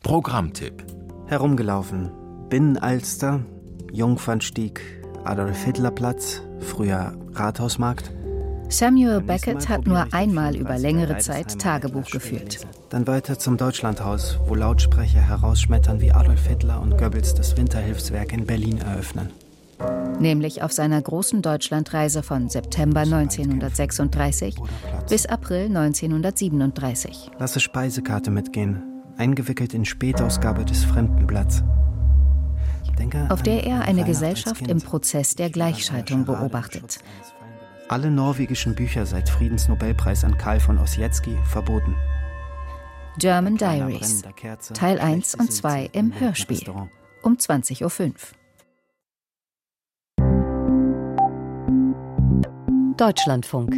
Programmtipp. Herumgelaufen. Binnenalster, Jungfernstieg, Adolf-Hitler-Platz, früher Rathausmarkt. Samuel Beckett hat nur einmal über längere Zeit Tagebuch geführt. Dann weiter zum Deutschlandhaus, wo Lautsprecher herausschmettern, wie Adolf Hitler und Goebbels das Winterhilfswerk in Berlin eröffnen. Nämlich auf seiner großen Deutschlandreise von September 1936 bis April 1937. Lasse Speisekarte mitgehen, eingewickelt in Spätausgabe des Fremdenblatts. Auf der er eine Gesellschaft im Prozess der Gleichschaltung beobachtet. Alle norwegischen Bücher seit Friedensnobelpreis an Karl von Ossietzky verboten. German Diaries, Teil 1 und 2 im Hörspiel, um 20:05 Uhr. Deutschlandfunk.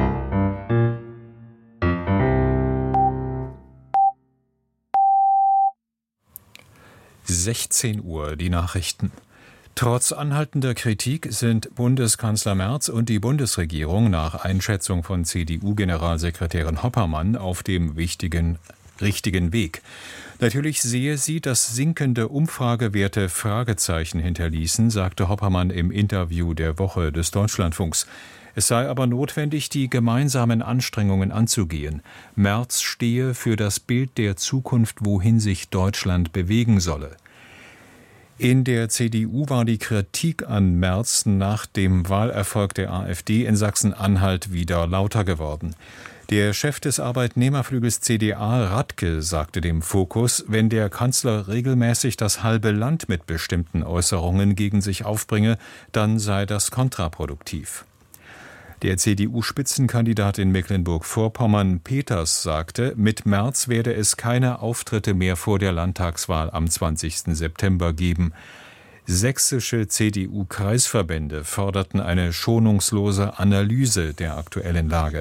(16 Uhr) die Nachrichten. Trotz anhaltender Kritik sind Bundeskanzler Merz und die Bundesregierung nach Einschätzung von CDU-Generalsekretärin Hoppermann auf dem richtigen Weg. Natürlich sehe sie, dass sinkende Umfragewerte Fragezeichen hinterließen, sagte Hoppermann im Interview der Woche des Deutschlandfunks. Es sei aber notwendig, die gemeinsamen Anstrengungen anzugehen. Merz stehe für das Bild der Zukunft, wohin sich Deutschland bewegen solle. In der CDU war die Kritik an Merz nach dem Wahlerfolg der AfD in Sachsen-Anhalt wieder lauter geworden. Der Chef des Arbeitnehmerflügels CDA, Radke, sagte dem Fokus, wenn der Kanzler regelmäßig das halbe Land mit bestimmten Äußerungen gegen sich aufbringe, dann sei das kontraproduktiv. Der CDU-Spitzenkandidat in Mecklenburg-Vorpommern, Peters, sagte, mit Merz werde es keine Auftritte mehr vor der Landtagswahl am 20. September geben. Sächsische CDU-Kreisverbände forderten eine schonungslose Analyse der aktuellen Lage.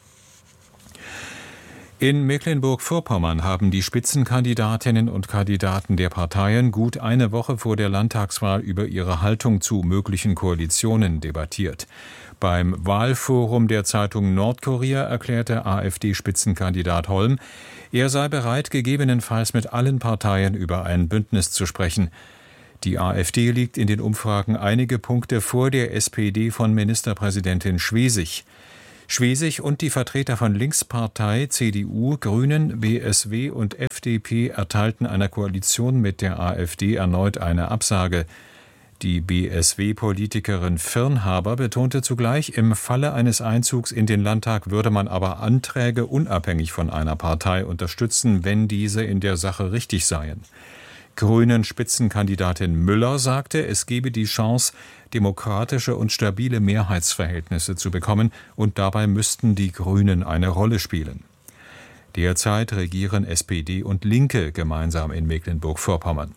In Mecklenburg-Vorpommern haben die Spitzenkandidatinnen und Kandidaten der Parteien gut eine Woche vor der Landtagswahl über ihre Haltung zu möglichen Koalitionen debattiert. Beim Wahlforum der Zeitung Nordkurier erklärte AfD-Spitzenkandidat Holm, er sei bereit, gegebenenfalls mit allen Parteien über ein Bündnis zu sprechen. Die AfD liegt in den Umfragen einige Punkte vor der SPD von Ministerpräsidentin Schwesig. Schwesig und die Vertreter von Linkspartei, CDU, Grünen, BSW und FDP erteilten einer Koalition mit der AfD erneut eine Absage. Die BSW-Politikerin Firnhaber betonte zugleich, im Falle eines Einzugs in den Landtag würde man aber Anträge unabhängig von einer Partei unterstützen, wenn diese in der Sache richtig seien. Grünen-Spitzenkandidatin Müller sagte, es gebe die Chance, demokratische und stabile Mehrheitsverhältnisse zu bekommen, und dabei müssten die Grünen eine Rolle spielen. Derzeit regieren SPD und Linke gemeinsam in Mecklenburg-Vorpommern.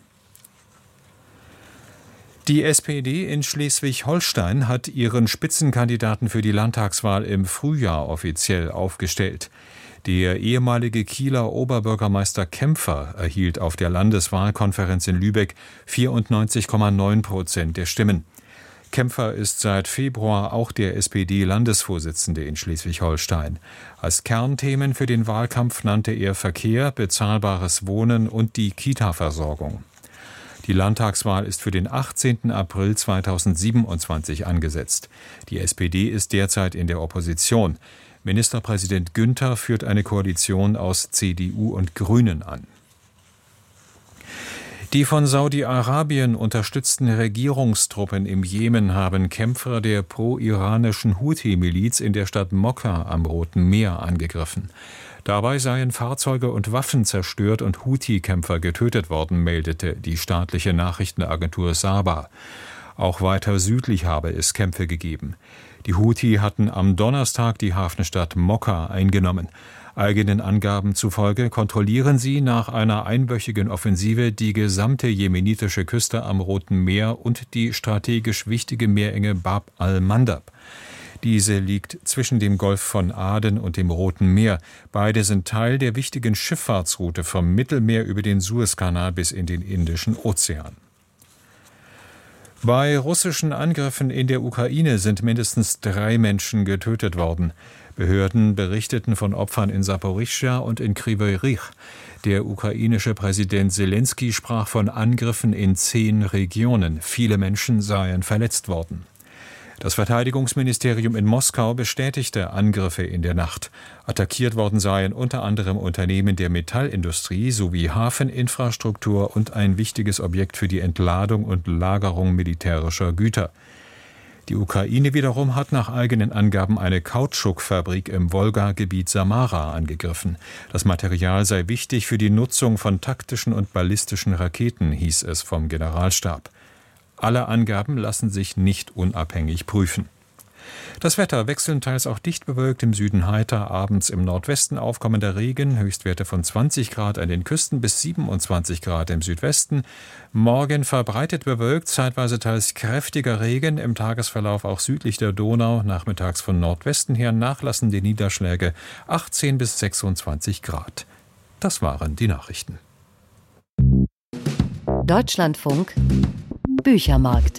Die SPD in Schleswig-Holstein hat ihren Spitzenkandidaten für die Landtagswahl im Frühjahr offiziell aufgestellt. Der ehemalige Kieler Oberbürgermeister Kämpfer erhielt auf der Landeswahlkonferenz in Lübeck 94,9% der Stimmen. Kämpfer ist seit Februar auch der SPD-Landesvorsitzende in Schleswig-Holstein. Als Kernthemen für den Wahlkampf nannte er Verkehr, bezahlbares Wohnen und die Kita-Versorgung. Die Landtagswahl ist für den 18. April 2027 angesetzt. Die SPD ist derzeit in der Opposition. Ministerpräsident Günther führt eine Koalition aus CDU und Grünen an. Die von Saudi-Arabien unterstützten Regierungstruppen im Jemen haben Kämpfer der pro-iranischen Houthi-Miliz in der Stadt Mokka am Roten Meer angegriffen. Dabei seien Fahrzeuge und Waffen zerstört und Houthi-Kämpfer getötet worden, meldete die staatliche Nachrichtenagentur Saba. Auch weiter südlich habe es Kämpfe gegeben. Die Houthi hatten am Donnerstag die Hafenstadt Mokka eingenommen. Eigenen Angaben zufolge kontrollieren sie nach einer einwöchigen Offensive die gesamte jemenitische Küste am Roten Meer und die strategisch wichtige Meerenge Bab al-Mandab. Diese liegt zwischen dem Golf von Aden und dem Roten Meer. Beide sind Teil der wichtigen Schifffahrtsroute vom Mittelmeer über den Suezkanal bis in den Indischen Ozean. Bei russischen Angriffen in der Ukraine sind mindestens 3 Menschen getötet worden. Behörden berichteten von Opfern in Saporischschja und in Kryvyi Rih. Der ukrainische Präsident Selenskyj sprach von Angriffen in 10 Regionen. Viele Menschen seien verletzt worden. Das Verteidigungsministerium in Moskau bestätigte Angriffe in der Nacht. Attackiert worden seien unter anderem Unternehmen der Metallindustrie sowie Hafeninfrastruktur und ein wichtiges Objekt für die Entladung und Lagerung militärischer Güter. Die Ukraine wiederum hat nach eigenen Angaben eine Kautschukfabrik im Wolga-Gebiet Samara angegriffen. Das Material sei wichtig für die Nutzung von taktischen und ballistischen Raketen, hieß es vom Generalstab. Alle Angaben lassen sich nicht unabhängig prüfen. Das Wetter wechselnd teils auch dicht bewölkt, im Süden heiter, abends im Nordwesten aufkommender Regen, Höchstwerte von 20 Grad an den Küsten bis 27 Grad im Südwesten. Morgen verbreitet bewölkt, zeitweise teils kräftiger Regen, im Tagesverlauf auch südlich der Donau, nachmittags von Nordwesten her nachlassende Niederschläge, 18 bis 26 Grad. Das waren die Nachrichten. Deutschlandfunk Büchermarkt.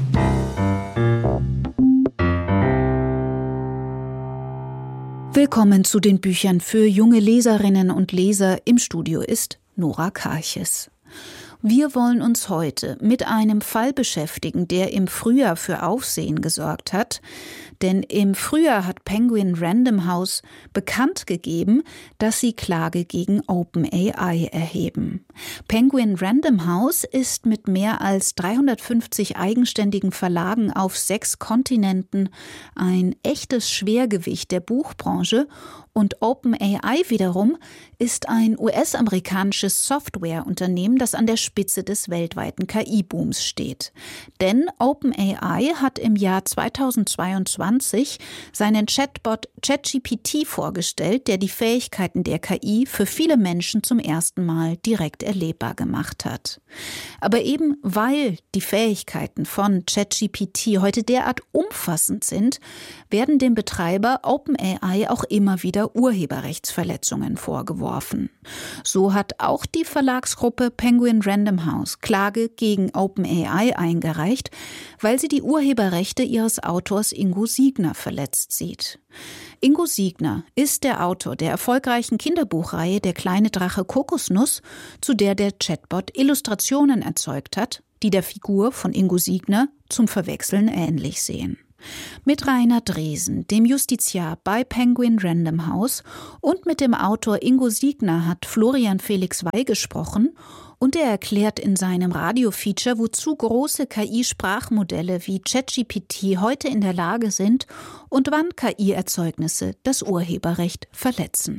Willkommen zu den Büchern für junge Leserinnen und Leser. Im Studio ist Nora Karches. Wir wollen uns heute mit einem Fall beschäftigen, der im Frühjahr für Aufsehen gesorgt hat. Denn im Frühjahr hat Penguin Random House bekannt gegeben, dass sie Klage gegen OpenAI erheben. Penguin Random House ist mit mehr als 350 eigenständigen Verlagen auf 6 Kontinenten ein echtes Schwergewicht der Buchbranche. Und OpenAI wiederum ist ein US-amerikanisches Softwareunternehmen, das an der Spitze des weltweiten KI-Booms steht. Denn OpenAI hat im Jahr 2022 seinen Chatbot ChatGPT vorgestellt, der die Fähigkeiten der KI für viele Menschen zum ersten Mal direkt erlebbar gemacht hat. Aber eben weil die Fähigkeiten von ChatGPT heute derart umfassend sind, werden dem Betreiber OpenAI auch immer wieder Urheberrechtsverletzungen vorgeworfen. So hat auch die Verlagsgruppe Penguin Random House Klage gegen OpenAI eingereicht, weil sie die Urheberrechte ihres Autors Ingo Siegner verletzt sieht. Ingo Siegner ist der Autor der erfolgreichen Kinderbuchreihe Der kleine Drache Kokosnuss, zu der Chatbot Illustrationen erzeugt hat, die der Figur von Ingo Siegner zum Verwechseln ähnlich sehen. Mit Rainer Dresen, dem Justiziar bei Penguin Random House, und mit dem Autor Ingo Siegner hat Florian Felix Wey gesprochen, und er erklärt in seinem Radiofeature, wozu große KI-Sprachmodelle wie ChatGPT heute in der Lage sind und wann KI-Erzeugnisse das Urheberrecht verletzen.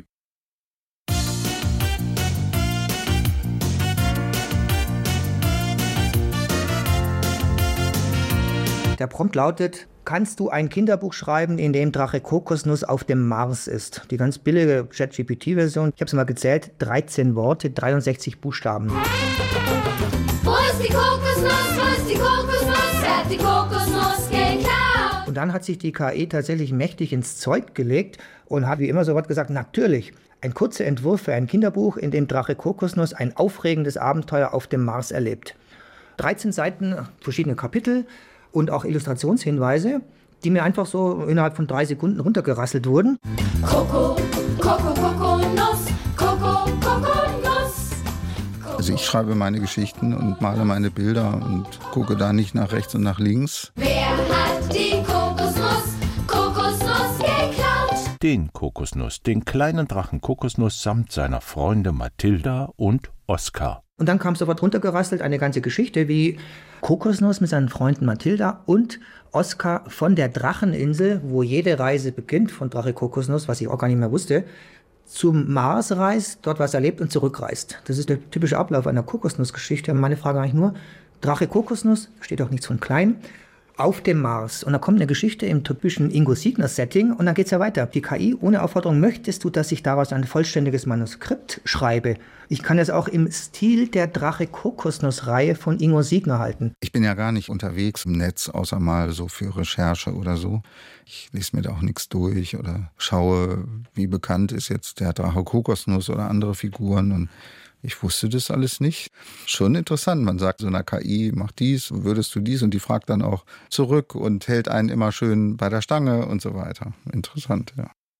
Der Prompt lautet: Kannst du ein Kinderbuch schreiben, in dem Drache Kokosnuss auf dem Mars ist? Die ganz billige ChatGPT-Version. Ich habe es mal gezählt, 13 Worte, 63 Buchstaben. Wo ist die Kokosnuss? Wo ist die Kokosnuss? Wer hat die Kokosnuss geklaut? Und dann hat sich die KI tatsächlich mächtig ins Zeug gelegt und hat wie immer sofort gesagt, natürlich, ein kurzer Entwurf für ein Kinderbuch, in dem Drache Kokosnuss ein aufregendes Abenteuer auf dem Mars erlebt. 13 Seiten, verschiedene Kapitel und auch Illustrationshinweise, die mir einfach so innerhalb von 3 Sekunden runtergerasselt wurden. Koko, Koko, Kokonuss, Koko, Kokonuss. Also ich schreibe meine Geschichten und male meine Bilder und gucke da nicht nach rechts und nach links. Wer hat die Kokosnuss geklaut? Den Kokosnuss, den kleinen Drachen Kokosnuss samt seiner Freunde Mathilda und Oskar. Und dann kam sofort runtergerasselt eine ganze Geschichte, wie Kokosnuss mit seinen Freunden Mathilda und Oskar von der Dracheninsel, wo jede Reise beginnt, von Drache Kokosnuss, was ich auch gar nicht mehr wusste, zum Mars reist, dort was erlebt und zurückreist. Das ist der typische Ablauf einer Kokosnussgeschichte. Meine Frage eigentlich nur, Drache Kokosnuss, steht auch nichts von klein, auf dem Mars. Und da kommt eine Geschichte im typischen Ingo Siegner-Setting und dann geht's ja weiter. Die KI, ohne Aufforderung, möchtest du, dass ich daraus ein vollständiges Manuskript schreibe? Ich kann es auch im Stil der Drache Kokosnuss-Reihe von Ingo Siegner halten. Ich bin ja gar nicht unterwegs im Netz, außer mal so für Recherche oder so. Ich lese mir da auch nichts durch oder schaue, wie bekannt ist jetzt der Drache Kokosnuss oder andere Figuren. Und ich wusste das alles nicht. Schon interessant. Man sagt so einer KI, mach dies, würdest du dies? Und die fragt dann auch zurück und hält einen immer schön bei der Stange und so weiter. Interessant, ja.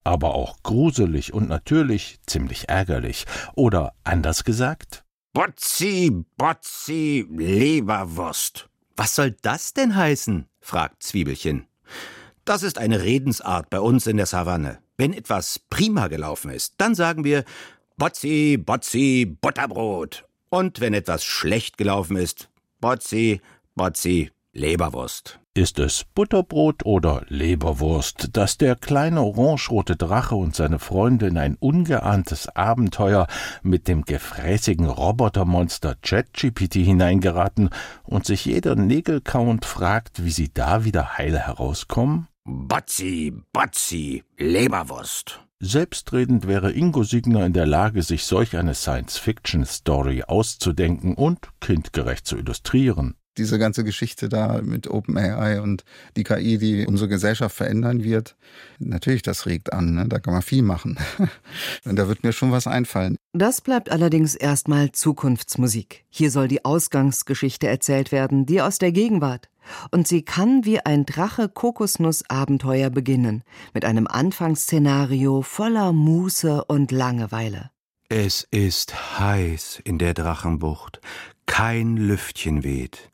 aber auch gruselig und natürlich ziemlich ärgerlich. Oder anders gesagt: Botzi, Botzi, Leberwurst. Was soll das denn heißen? Fragt Zwiebelchen. Das ist eine Redensart bei uns in der Savanne. Wenn etwas prima gelaufen ist, dann sagen wir Botzi, Botzi, Butterbrot. Und wenn etwas schlecht gelaufen ist, Botzi, Botzi, Leberwurst. Ist es Butterbrot oder Leberwurst, dass der kleine orangerote Drache und seine Freunde in ein ungeahntes Abenteuer mit dem gefräßigen Robotermonster ChatGPT hineingeraten und sich jeder nägelkauend fragt, wie sie da wieder heil herauskommen? Botzi, Botzi, Leberwurst. Selbstredend wäre Ingo Signer in der Lage, sich solch eine Science-Fiction-Story auszudenken und kindgerecht zu illustrieren. Diese ganze Geschichte da mit OpenAI und die KI, die unsere Gesellschaft verändern wird, natürlich, das regt an, ne? Da kann man viel machen. Und da wird mir schon was einfallen. Das bleibt allerdings erstmal Zukunftsmusik. Hier soll die Ausgangsgeschichte erzählt werden, die aus der Gegenwart. Und sie kann wie ein Drache-Kokosnuss-Abenteuer beginnen, mit einem Anfangsszenario voller Muße und Langeweile. Es ist heiß in der Drachenbucht. Kein Lüftchen weht.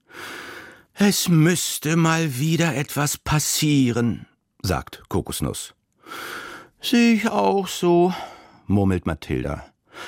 Es müsste mal wieder etwas passieren, sagt Kokosnuss. Sehe ich auch so, murmelt Mathilda.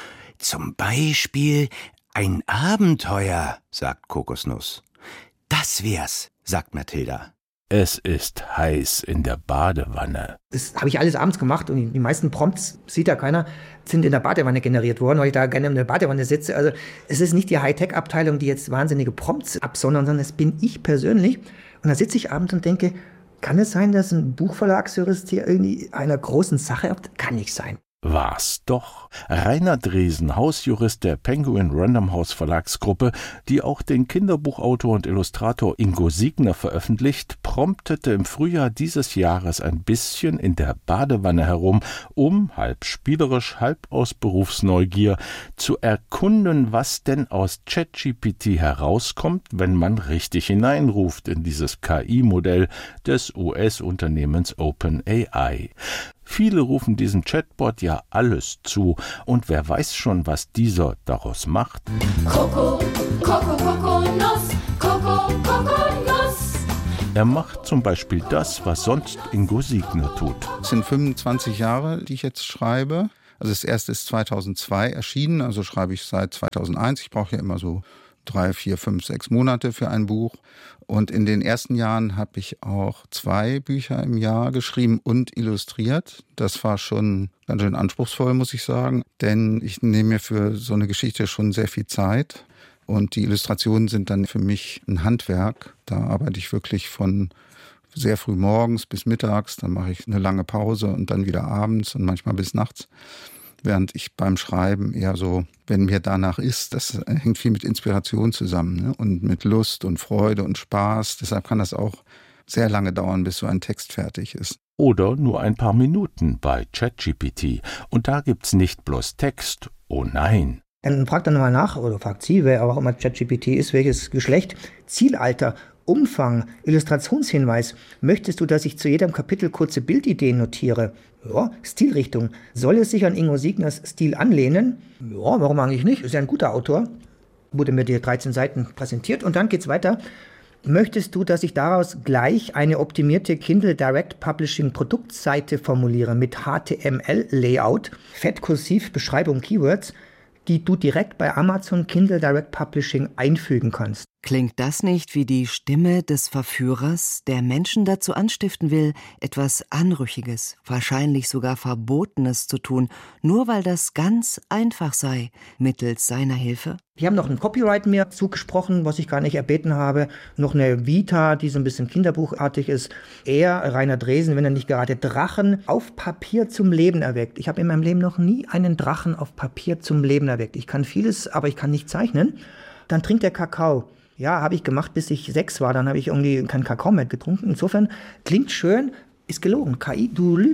Zum Beispiel ein Abenteuer, sagt Kokosnuss. Das wär's, sagt Mathilda. Es ist heiß in der Badewanne. Das habe ich alles abends gemacht und die meisten Prompts, sieht ja keiner, sind in der Badewanne generiert worden, weil ich da gerne in der Badewanne sitze. Also es ist nicht die Hightech-Abteilung, die jetzt wahnsinnige Prompts absondern, sondern es bin ich persönlich. Und da sitze ich abends und denke, kann es sein, dass ein Buchverlagsjurist hier irgendwie einer großen Sache habt? Kann nicht sein. War's doch. Rainer Dresen, Hausjurist der Penguin Random House Verlagsgruppe, die auch den Kinderbuchautor und Illustrator Ingo Signer veröffentlicht, promptete im Frühjahr dieses Jahres ein bisschen in der Badewanne herum, um, halb spielerisch, halb aus Berufsneugier, zu erkunden, was denn aus ChatGPT herauskommt, wenn man richtig hineinruft in dieses KI-Modell des US-Unternehmens OpenAI. Viele rufen diesem Chatbot ja alles zu, und wer weiß schon, was dieser daraus macht? Coco, Coco, Kokosnuss, Coco, Kokosnuss. Er macht zum Beispiel das, was sonst Ingo Signer tut. Es sind 25 Jahre, die ich jetzt schreibe. Also das erste ist 2002 erschienen, also schreibe ich seit 2001. Ich brauche ja immer so 3, 4, 5, 6 Monate für ein Buch. Und in den ersten Jahren habe ich auch 2 Bücher im Jahr geschrieben und illustriert. Das war schon ganz schön anspruchsvoll, muss ich sagen. Denn ich nehme mir für so eine Geschichte schon sehr viel Zeit. Und die Illustrationen sind dann für mich ein Handwerk. Da arbeite ich wirklich von sehr früh morgens bis mittags. Dann mache ich eine lange Pause und dann wieder abends und manchmal bis nachts. Während ich beim Schreiben eher so, wenn mir danach ist, das hängt viel mit Inspiration zusammen, ne? Und mit Lust und Freude und Spaß. Deshalb kann das auch sehr lange dauern, bis so ein Text fertig ist. Oder nur ein paar Minuten bei ChatGPT. Und da gibt's nicht bloß Text, oh nein. Dann fragt er nochmal nach, oder fragt sie, wer auch immer ChatGPT ist, welches Geschlecht, Zielalter, Umfang, Illustrationshinweis. Möchtest du, dass ich zu jedem Kapitel kurze Bildideen notiere? Ja, Stilrichtung. Soll es sich an Ingo Signers Stil anlehnen? Ja, warum eigentlich nicht? Ist ja ein guter Autor. Wurde mir die 13 Seiten präsentiert und dann geht's weiter. Möchtest du, dass ich daraus gleich eine optimierte Kindle Direct Publishing Produktseite formuliere mit HTML-Layout, Fettkursiv, Beschreibung, Keywords, die du direkt bei Amazon Kindle Direct Publishing einfügen kannst? Klingt das nicht wie die Stimme des Verführers, der Menschen dazu anstiften will, etwas Anrüchiges, wahrscheinlich sogar Verbotenes zu tun, nur weil das ganz einfach sei, mittels seiner Hilfe? Die haben noch ein Copyright mir zugesprochen, was ich gar nicht erbeten habe. Noch eine Vita, die so ein bisschen kinderbuchartig ist. Er, Rainer Dresen, wenn er nicht gerade Drachen auf Papier zum Leben erweckt. Ich habe in meinem Leben noch nie einen Drachen auf Papier zum Leben erweckt. Ich kann vieles, aber ich kann nicht zeichnen. Dann trinkt er Kakao. Ja, habe ich gemacht, bis ich 6 war. Dann habe ich irgendwie keinen Kakao mehr getrunken. Insofern klingt schön, ist gelogen. KI, du lügst.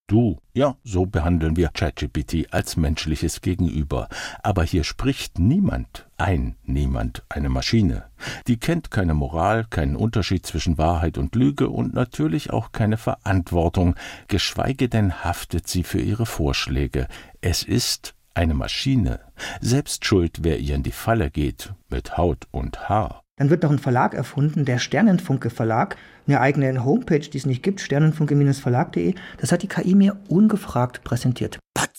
Du. Ja, so behandeln wir ChatGPT als menschliches Gegenüber. Aber hier spricht niemand, eine Maschine. Die kennt keine Moral, keinen Unterschied zwischen Wahrheit und Lüge und natürlich auch keine Verantwortung, geschweige denn haftet sie für ihre Vorschläge. Es ist eine Maschine. Selbst schuld, wer ihr in die Falle geht, mit Haut und Haar. Dann wird noch ein Verlag erfunden, der Sternenfunke Verlag, eine eigene Homepage, die es nicht gibt, sternenfunke-verlag.de. Das hat die KI mir ungefragt präsentiert.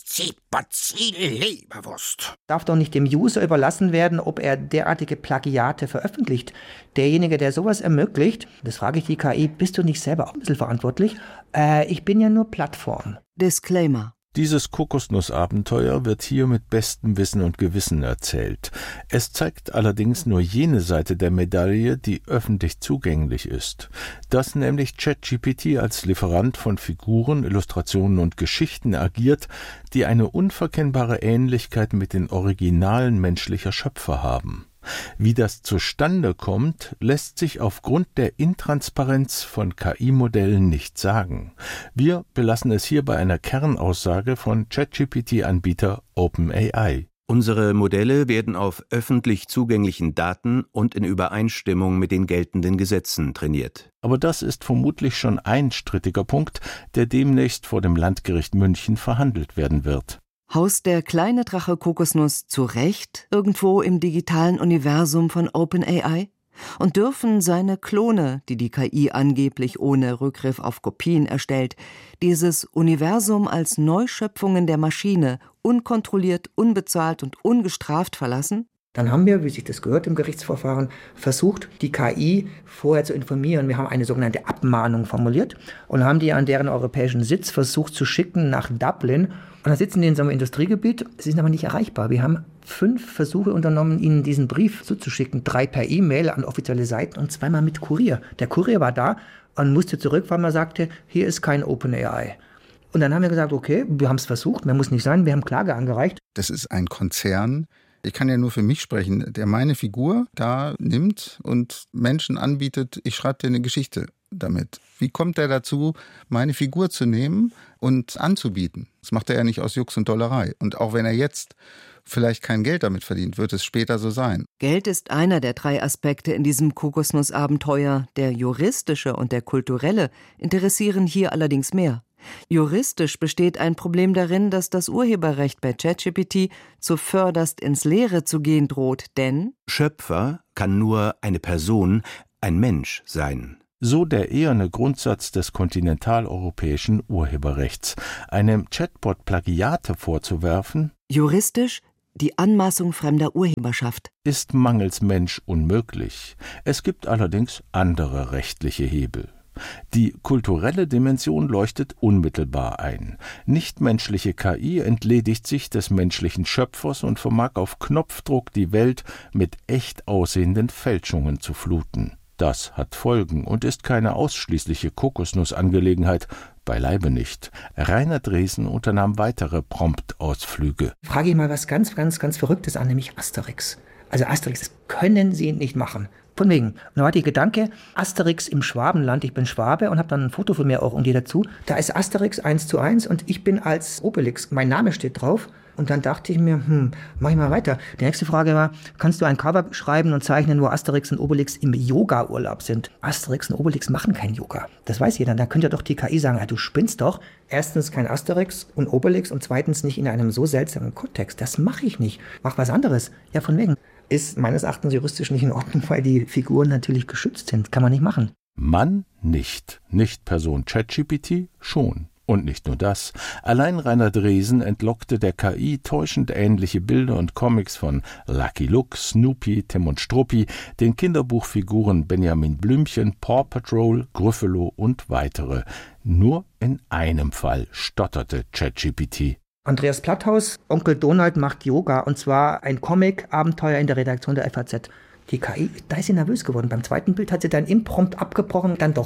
Potzi, Leberwurst. Darf doch nicht dem User überlassen werden, ob er derartige Plagiate veröffentlicht. Derjenige, der sowas ermöglicht, das frage ich die KI, bist du nicht selber auch ein bisschen verantwortlich? Ich bin ja nur Plattform. Disclaimer. Dieses Kokosnussabenteuer wird hier mit bestem Wissen und Gewissen erzählt. Es zeigt allerdings nur jene Seite der Medaille, die öffentlich zugänglich ist. Dass nämlich ChatGPT als Lieferant von Figuren, Illustrationen und Geschichten agiert, die eine unverkennbare Ähnlichkeit mit den Originalen menschlicher Schöpfer haben. Wie das zustande kommt, lässt sich aufgrund der Intransparenz von KI-Modellen nicht sagen. Wir belassen es hier bei einer Kernaussage von ChatGPT-Anbieter OpenAI. Unsere Modelle werden auf öffentlich zugänglichen Daten und in Übereinstimmung mit den geltenden Gesetzen trainiert. Aber das ist vermutlich schon ein strittiger Punkt, der demnächst vor dem Landgericht München verhandelt werden wird. Haust der kleine Drache Kokosnuss zu Recht irgendwo im digitalen Universum von OpenAI? Und dürfen seine Klone, die die KI angeblich ohne Rückgriff auf Kopien erstellt, dieses Universum als Neuschöpfungen der Maschine unkontrolliert, unbezahlt und ungestraft verlassen? Dann haben wir, wie sich das gehört im Gerichtsverfahren, versucht, die KI vorher zu informieren. Wir haben eine sogenannte Abmahnung formuliert und haben die an deren europäischen Sitz versucht zu schicken nach Dublin. Und dann sitzen die in so einem Industriegebiet, sie sind aber nicht erreichbar. Wir haben 5 Versuche unternommen, ihnen diesen Brief zuzuschicken, 3 per E-Mail an offizielle Seiten und 2-mal mit Kurier. Der Kurier war da und musste zurück, weil man sagte, hier ist kein OpenAI. Und dann haben wir gesagt, okay, wir haben es versucht, mehr muss nicht sein, wir haben Klage angereicht. Das ist ein Konzern. Ich kann ja nur für mich sprechen, der meine Figur da nimmt und Menschen anbietet, ich schreibe dir eine Geschichte damit. Wie kommt er dazu, meine Figur zu nehmen und anzubieten? Das macht er ja nicht aus Jux und Dollerei. Und auch wenn er jetzt vielleicht kein Geld damit verdient, wird es später so sein. Geld ist einer der 3 Aspekte in diesem Kokosnussabenteuer. Der juristische und der kulturelle interessieren hier allerdings mehr. Juristisch besteht ein Problem darin, dass das Urheberrecht bei ChatGPT zuvörderst ins Leere zu gehen droht, denn Schöpfer kann nur eine Person, ein Mensch sein. So der eherne Grundsatz des kontinentaleuropäischen Urheberrechts. Einem Chatbot Plagiate vorzuwerfen, juristisch die Anmaßung fremder Urheberschaft, ist mangels Mensch unmöglich. Es gibt allerdings andere rechtliche Hebel. Die kulturelle Dimension leuchtet unmittelbar ein. Nichtmenschliche KI entledigt sich des menschlichen Schöpfers und vermag auf Knopfdruck die Welt mit echt aussehenden Fälschungen zu fluten. Das hat Folgen und ist keine ausschließliche Kokosnussangelegenheit, beileibe nicht. Rainer Dresen unternahm weitere Promptausflüge. Frage ich mal was ganz Verrücktes an, nämlich Asterix. Also Asterix, das können Sie nicht machen. Von wegen. Und da war der Gedanke, Asterix im Schwabenland, ich bin Schwabe und habe dann ein Foto von mir auch irgendwie dazu. Da ist Asterix 1:1 und ich bin als Obelix, mein Name steht drauf. Und dann dachte ich mir, mach ich mal weiter. Die nächste Frage war, kannst du ein Cover schreiben und zeichnen, wo Asterix und Obelix im Yoga-Urlaub sind? Asterix und Obelix machen kein Yoga. Das weiß jeder. Da könnte doch die KI sagen, du spinnst doch. Erstens kein Asterix und Obelix und zweitens nicht in einem so seltsamen Kontext. Das mache ich nicht. Mach was anderes. Ja, von wegen. Ist meines Erachtens juristisch nicht in Ordnung, weil die Figuren natürlich geschützt sind. Kann man nicht machen. Mann nicht. Nicht Person ChatGPT schon. Und nicht nur das. Allein Rainer Dresen entlockte der KI täuschend ähnliche Bilder und Comics von Lucky Luke, Snoopy, Tim und Struppi, den Kinderbuchfiguren Benjamin Blümchen, Paw Patrol, Gryffalo und weitere. Nur in einem Fall stotterte ChatGPT. Andreas Platthaus, Onkel Donald macht Yoga, und zwar ein Comic-Abenteuer in der Redaktion der FAZ. Die KI, da ist sie nervös geworden. Beim zweiten Bild hat sie dann imprompt abgebrochen, dann doch nicht.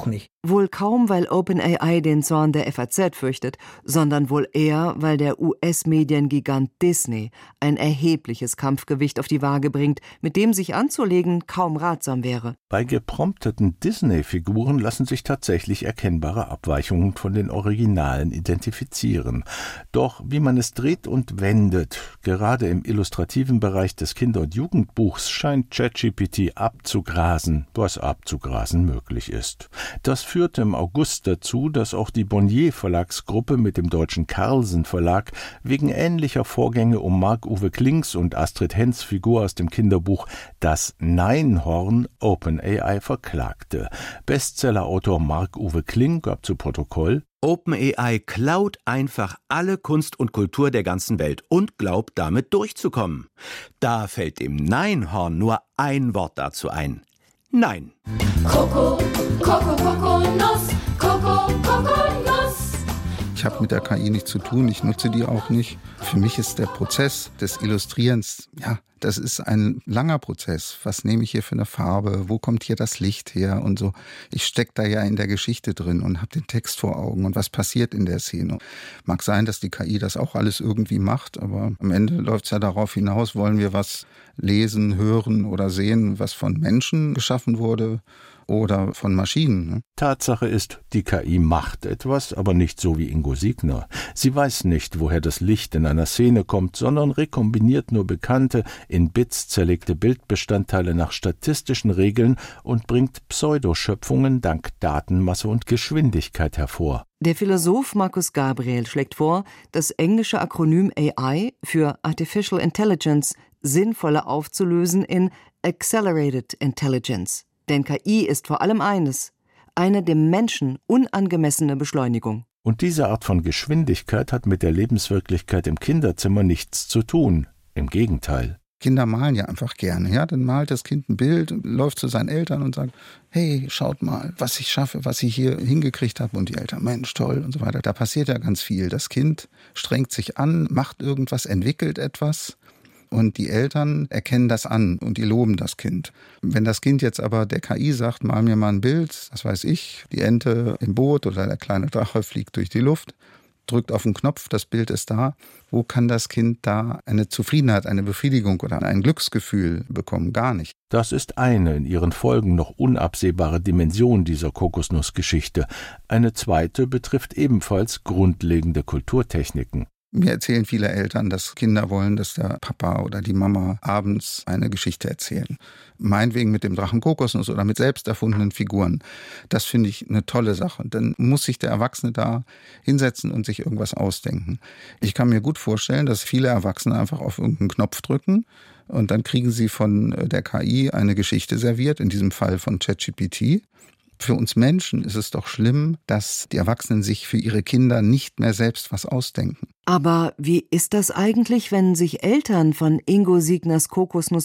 Wohl kaum, weil OpenAI den Zorn der FAZ fürchtet, sondern wohl eher, weil der US-Mediengigant Disney ein erhebliches Kampfgewicht auf die Waage bringt, mit dem sich anzulegen kaum ratsam wäre. Bei geprompteten Disney-Figuren lassen sich tatsächlich erkennbare Abweichungen von den Originalen identifizieren. Doch wie man es dreht und wendet, gerade im illustrativen Bereich des Kinder- und Jugendbuchs scheint ChatGPT abzugrasen, was abzugrasen möglich ist. Das führte im August dazu, dass auch die Bonnier-Verlagsgruppe mit dem deutschen Carlsen-Verlag wegen ähnlicher Vorgänge um Marc-Uwe Klings und Astrid Hens Figur aus dem Kinderbuch Das Neinhorn OpenAI verklagte. Bestsellerautor Marc-Uwe Kling gab zu Protokoll: OpenAI klaut einfach alle Kunst und Kultur der ganzen Welt und glaubt, damit durchzukommen. Da fällt dem Neinhorn nur ein Wort dazu ein: Nein. Coco, Coco, Kokosnuss, Coco, Kokosnuss. Ich habe mit der KI nichts zu tun, ich nutze die auch nicht. Für mich ist der Prozess des Illustrierens, ja, das ist ein langer Prozess. Was nehme ich hier für eine Farbe? Wo kommt hier das Licht her? Und so. Ich stecke da ja in der Geschichte drin und habe den Text vor Augen und was passiert in der Szene. Mag sein, dass die KI das auch alles irgendwie macht, aber am Ende läuft es ja darauf hinaus, wollen wir was lesen, hören oder sehen, was von Menschen geschaffen wurde oder von Maschinen. Tatsache ist, die KI macht etwas, aber nicht so wie Ingo Siegner. Sie weiß nicht, woher das Licht in einer Szene kommt, sondern rekombiniert nur bekannte, in Bits zerlegte Bildbestandteile nach statistischen Regeln und bringt Pseudoschöpfungen dank Datenmasse und Geschwindigkeit hervor. Der Philosoph Markus Gabriel schlägt vor, das englische Akronym AI für Artificial Intelligence sinnvoller aufzulösen in Accelerated Intelligence. Denn KI ist vor allem eines: eine dem Menschen unangemessene Beschleunigung. Und diese Art von Geschwindigkeit hat mit der Lebenswirklichkeit im Kinderzimmer nichts zu tun. Im Gegenteil. Kinder malen ja einfach gerne. Ja? Dann malt das Kind ein Bild und läuft zu seinen Eltern und sagt: Hey, schaut mal, was ich schaffe, was ich hier hingekriegt habe. Und die Eltern: Mensch, toll und so weiter. Da passiert ja ganz viel. Das Kind strengt sich an, macht irgendwas, entwickelt etwas. Und die Eltern erkennen das an und die loben das Kind. Wenn das Kind jetzt aber der KI sagt: Mal mir mal ein Bild, das weiß ich, die Ente im Boot oder der kleine Drache fliegt durch die Luft, drückt auf den Knopf, das Bild ist da. Wo kann das Kind da eine Zufriedenheit, eine Befriedigung oder ein Glücksgefühl bekommen? Gar nicht. Das ist eine in ihren Folgen noch unabsehbare Dimension dieser Kokosnussgeschichte. Eine zweite betrifft ebenfalls grundlegende Kulturtechniken. Mir erzählen viele Eltern, dass Kinder wollen, dass der Papa oder die Mama abends eine Geschichte erzählen. Meinetwegen mit dem Drachen Kokosnuss oder mit selbst erfundenen Figuren. Das finde ich eine tolle Sache. Dann muss sich der Erwachsene da hinsetzen und sich irgendwas ausdenken. Ich kann mir gut vorstellen, dass viele Erwachsene einfach auf irgendeinen Knopf drücken und dann kriegen sie von der KI eine Geschichte serviert, in diesem Fall von ChatGPT. Für uns Menschen ist es doch schlimm, dass die Erwachsenen sich für ihre Kinder nicht mehr selbst was ausdenken. Aber wie ist das eigentlich, wenn sich Eltern von Ingo Siegners Kokosnuss